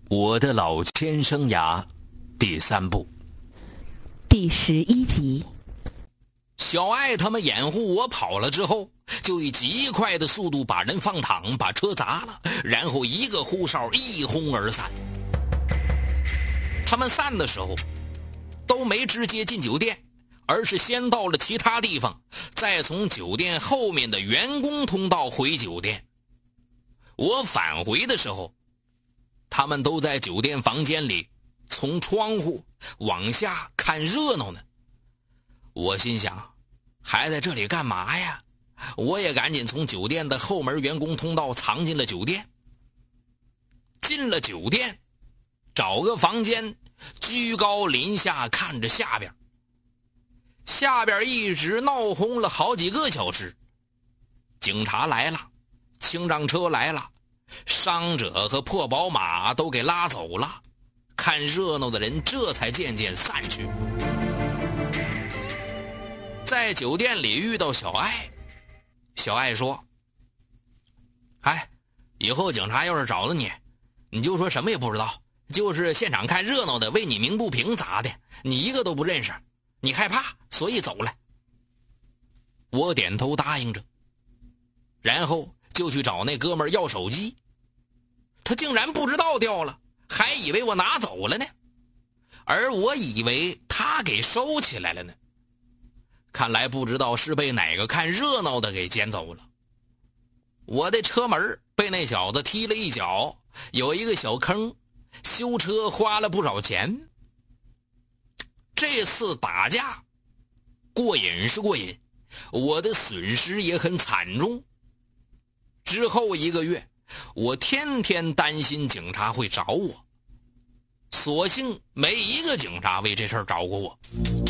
我的老千生涯第3部第11集。 小艾他们掩护我跑了之后，就以极快的速度把人放躺，把车砸了，然后一个呼哨一哄而散。他们散的时候都没直接进酒店，而是先到了其他地方，再从酒店后面的员工通道回酒店。我返回的时候，他们都在酒店房间里从窗户往下看热闹呢。我心想，还在这里干嘛呀？我也赶紧从酒店的后门员工通道藏进了酒店。进了酒店，找个房间，居高临下看着下边。下边一直闹哄了好几个小时，警察来了，清障车来了，伤者和破宝马都给拉走了，看热闹的人这才渐渐散去。在酒店里遇到小艾，小艾说：“哎，以后警察要是找了你，你就说什么也不知道，就是现场看热闹的为你鸣不平咋的，你一个都不认识，你害怕所以走了。”我点头答应着，然后就去找那哥们儿要手机，他竟然不知道掉了，还以为我拿走了呢，而我以为他给收起来了呢。看来不知道是被哪个看热闹的给捡走了。我的车门被那小子踢了一脚，有一个小坑，修车花了不少钱。这次打架过瘾是过瘾，我的损失也很惨重。之后1个月，我天天担心警察会找我，所幸没一个警察为这事儿找过我。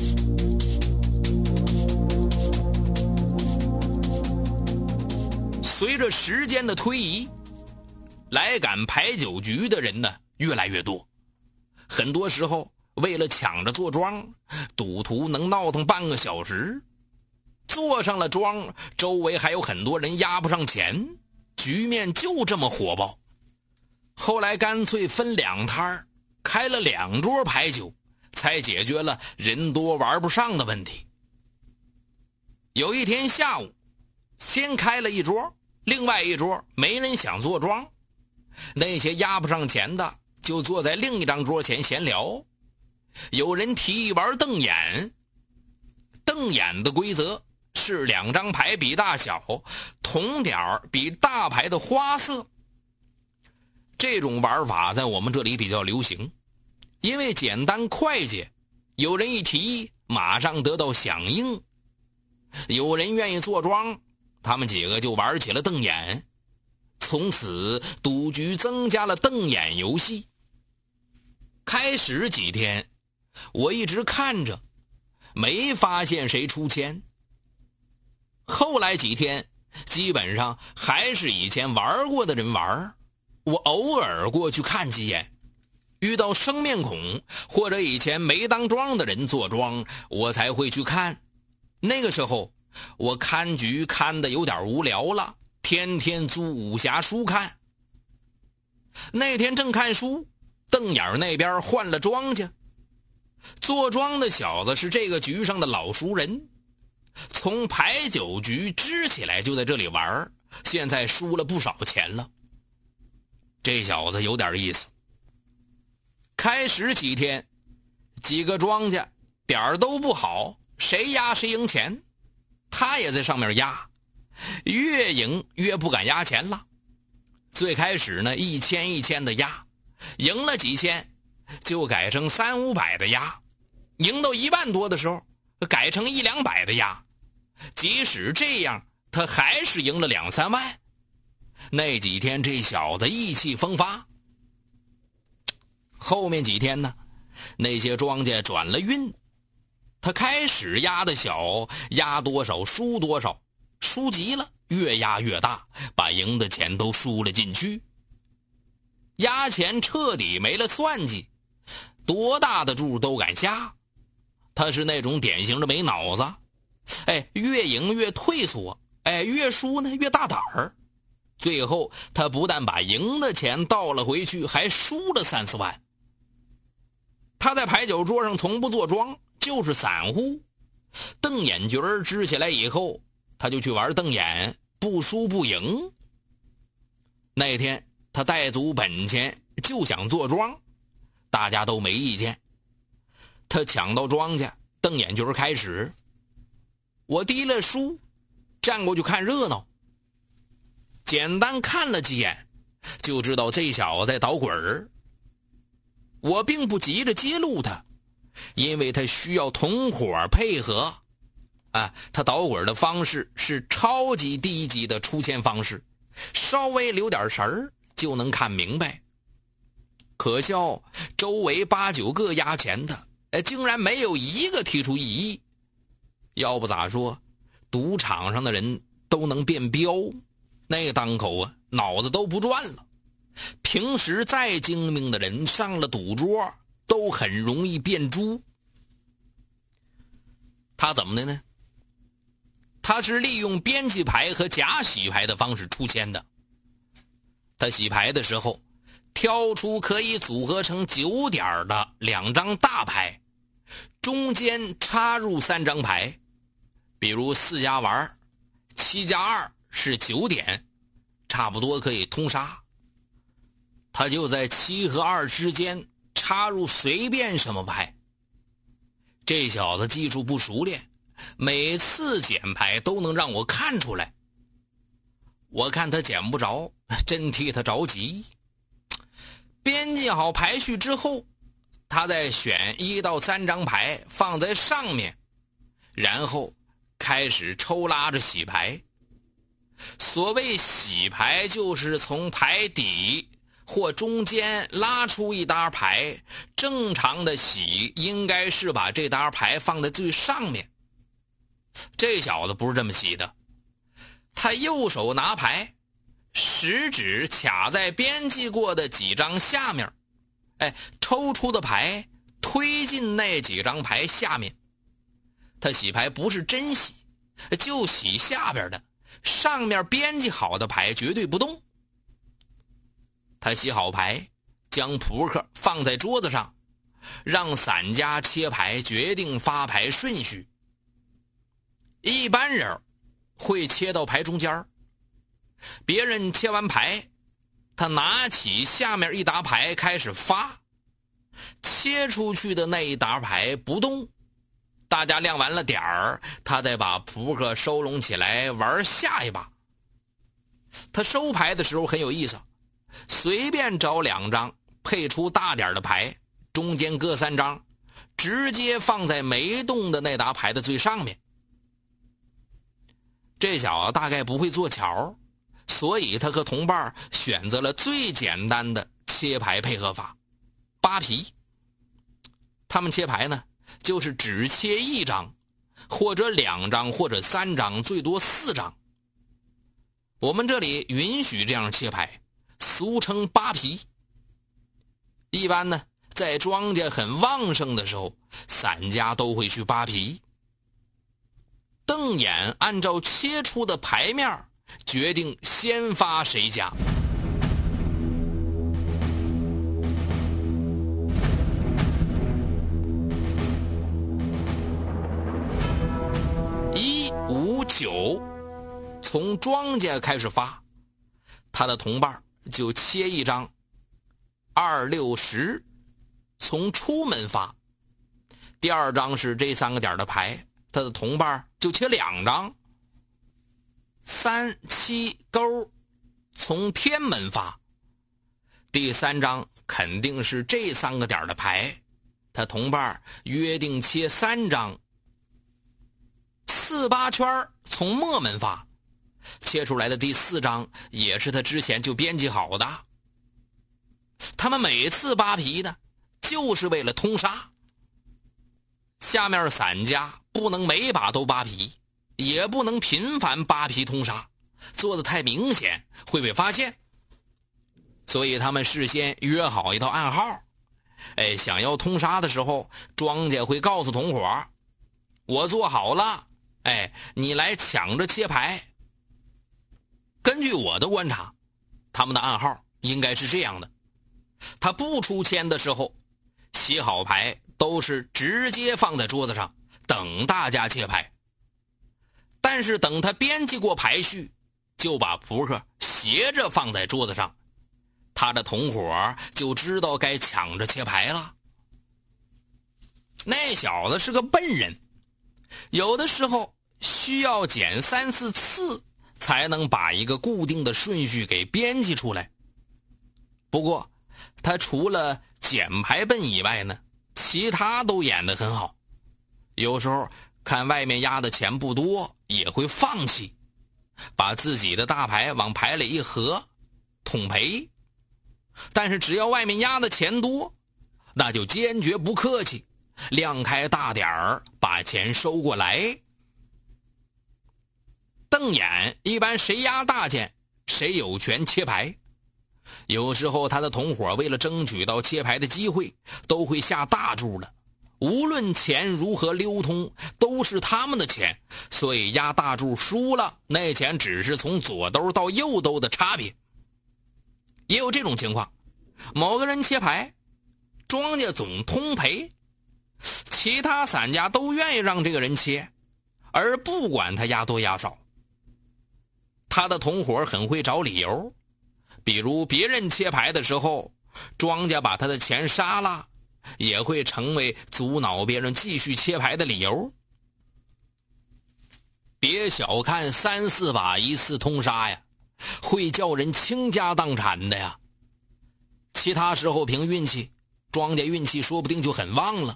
随着时间的推移，来赶牌九局的人呢越来越多，很多时候为了抢着坐庄，赌徒能闹腾半个小时，坐上了庄，周围还有很多人押不上钱，局面就这么火爆。后来干脆分2摊，开了2桌牌九，才解决了人多玩不上的问题。有一天下午，先开了1桌，另外1桌没人想坐庄，那些押不上钱的就坐在另一张桌前闲聊。有人提议玩瞪眼，瞪眼的规则是2张牌比大小，铜点比大牌的花色。这种玩法在我们这里比较流行，因为简单快捷，有人一提马上得到响应。有人愿意坐庄，他们几个就玩起了瞪眼，从此赌局增加了瞪眼游戏。开始几天我一直看着，没发现谁出千。后来几天基本上还是以前玩过的人玩，我偶尔过去看几眼，遇到生面孔或者以前没当庄的人坐庄，我才会去看。那个时候我看局看得有点无聊了，天天租武侠书看。那天正看书，瞪眼那边换了庄家，坐庄的小子是这个局上的老熟人，从牌九局支起来就在这里玩，现在输了不少钱了。这小子有点意思。开始几天，几个庄家点儿都不好，谁压谁赢钱，他也在上面压，越赢越不敢压钱了。最开始呢，1000、1000的压，赢了几千就改成300、500的压，赢到1万多的时候改成100、200的压，即使这样他还是赢了2、3万。那几天这小子意气风发。后面几天呢，那些庄家转了运，他开始压的小，压多少输多少，输急了越压越大，把赢的钱都输了进去。压钱彻底没了算计，多大的注都敢下。他是那种典型的没脑子，越赢越退缩，越输呢越大胆儿。 最后他不但把赢的钱倒了回去，还输了3、4万。他在牌九桌上从不坐庄，就是散户。瞪眼局支起来以后，他就去玩瞪眼，不输不赢。那天他带足本钱就想坐庄，大家都没意见。他抢到庄家，瞪眼局开始。我提了书，站过去看热闹。简单看了几眼，就知道这小子在捣鬼儿。我并不急着揭露他，因为他需要同伙配合。他捣鬼的方式是超级低级的出钱方式，稍微留点神儿就能看明白。可笑周围8、9个押钱的，竟然没有一个提出异议。要不咋说，赌场上的人都能变彪，那当口脑子都不转了。平时再精明的人上了赌桌都很容易变猪。他怎么的呢？他是利用边记牌和假洗牌的方式出签的。他洗牌的时候，挑出可以组合成9点的2张大牌，中间插入3张牌，比如4家玩，7加2是9点，差不多可以通杀。他就在7和2之间插入随便什么牌。这小子技术不熟练，每次捡牌都能让我看出来。我看他捡不着，真替他着急。编辑好排序之后，他再选1到3张牌放在上面，然后开始抽拉着洗牌。所谓洗牌，就是从牌底或中间拉出一沓牌，正常的洗应该是把这沓牌放在最上面。这小子不是这么洗的，他右手拿牌，食指卡在编辑过的几张下面，抽出的牌推进那几张牌下面。他洗牌不是真洗，就洗下边的，上面编辑好的牌绝对不动。他洗好牌，将扑克放在桌子上，让散家切牌决定发牌顺序。一般人会切到牌中间，别人切完牌，他拿起下面一沓牌开始发，切出去的那一沓牌不动，大家亮完了点儿，他再把扑克收拢起来玩下一把。他收牌的时候很有意思，随便找2张配出大点的牌，中间各3张，直接放在没动的那沓牌的最上面。这小子大概不会做巧，所以他和同伴选择了最简单的切牌配合法，8皮。他们切牌呢，就是只切1张，或者2张，或者3张，最多4张。我们这里允许这样切牌，俗称8皮。一般呢，在庄家很旺盛的时候，散家都会去8皮。瞪眼按照切出的牌面决定先发谁家。1、5、9从庄家开始发，他的同伴就切1张。2、6、10从出门发，第2张是这3个点的牌，他的同伴就切2张。3、7勾从天门发，第3张肯定是这3个点的牌，他同伴约定切3张。4、8圈从末门发，切出来的第4张也是他之前就编辑好的。他们每次8皮呢，就是为了通杀。下面散家不能每把都8皮，也不能频繁8皮通杀，做得太明显会被发现。所以他们事先约好一道暗号，想要通杀的时候，庄家会告诉同伙，我做好了，你来抢着切牌。根据我的观察， 他们的暗号应该是这样的：他不出签的时候，洗好牌都是直接放在桌子上等大家切牌，但是等他编辑过牌序，就把扑克斜着放在桌子上，他的同伙就知道该抢着切牌了。那小子是个笨人，有的时候需要剪3、4次才能把一个固定的顺序给编辑出来。不过他除了剪牌笨以外呢，其他都演得很好。有时候看外面压的钱不多，也会放弃，把自己的大牌往牌里一合，统赔。但是只要外面压的钱多，那就坚决不客气，亮开大点儿把钱收过来。瞪眼一般谁压大钱谁有权切牌。有时候他的同伙为了争取到切牌的机会，都会下大注了，无论钱如何流通都是他们的钱，所以压大注输了，那钱只是从左兜到右兜的差别。也有这种情况，某个人切牌，庄家总通赔，其他散家都愿意让这个人切，而不管他压多压少。他的同伙很会找理由，比如别人切牌的时候，庄家把他的钱杀了，也会成为阻挠别人继续切牌的理由。别小看3、4把一次通杀呀，会叫人倾家荡产的呀。其他时候凭运气，庄家运气说不定就很旺了。